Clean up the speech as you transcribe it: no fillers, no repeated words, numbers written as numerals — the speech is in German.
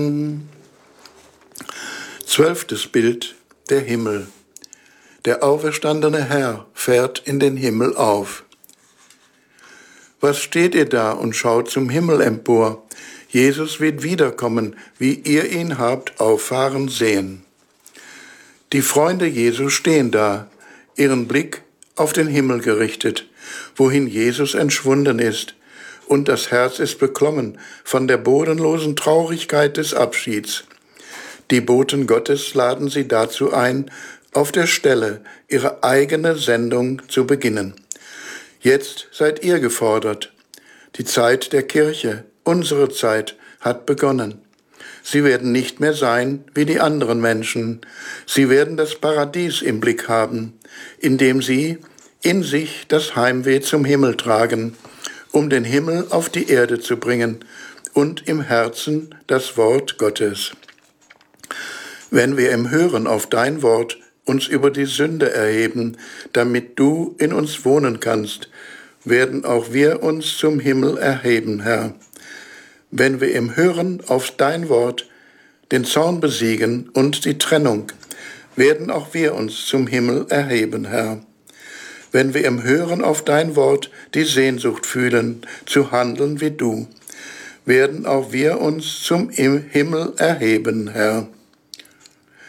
12. Bild, der Himmel. Der auferstandene Herr fährt in den Himmel auf. Was steht ihr da und schaut zum Himmel empor? Jesus wird wiederkommen, wie ihr ihn habt auffahren sehen. Die Freunde Jesu stehen da, ihren Blick auf den Himmel gerichtet, wohin Jesus entschwunden ist, und das Herz ist beklommen von der bodenlosen Traurigkeit des Abschieds. Die Boten Gottes laden sie dazu ein, auf der Stelle ihre eigene Sendung zu beginnen. Jetzt seid ihr gefordert. Die Zeit der Kirche, unsere Zeit, hat begonnen. Sie werden nicht mehr sein wie die anderen Menschen. Sie werden das Paradies im Blick haben, indem sie in sich das Heimweh zum Himmel tragen, um den Himmel auf die Erde zu bringen und im Herzen das Wort Gottes. Wenn wir im Hören auf dein Wort uns über die Sünde erheben, damit du in uns wohnen kannst, werden auch wir uns zum Himmel erheben, Herr. Wenn wir im Hören auf dein Wort den Zorn besiegen und die Trennung, werden auch wir uns zum Himmel erheben, Herr. Wenn wir im Hören auf dein Wort die Sehnsucht fühlen, zu handeln wie du, werden auch wir uns zum Himmel erheben, Herr.